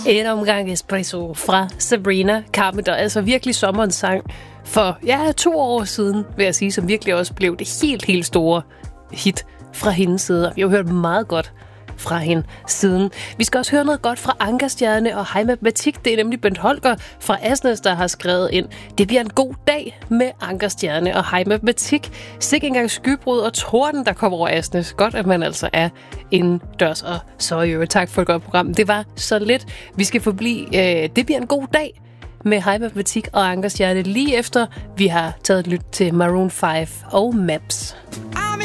En omgang espresso fra Sabrina Carpenter, altså virkelig sommerens sang for 2 år siden, vil jeg sige, som virkelig også blev det helt store hit fra hendes side. Vi har hørt meget godt fra hende siden. Vi skal også høre noget godt fra Ankerstjerne og Hej Matematik. Det er nemlig Bent Holger fra Asnes, der har skrevet ind. Det bliver en god dag med Ankerstjerne og Hej Matematik. Sikke engang skybrud og torden, der kommer over Asnes. Godt, at man altså er indendørs. Og så i øvrigt, tak for et godt program. Det var så lidt. Vi skal forblive. Det bliver en god dag med Hej Matematik og Ankerstjerne lige efter vi har taget et lyt til Maroon 5 og Maps.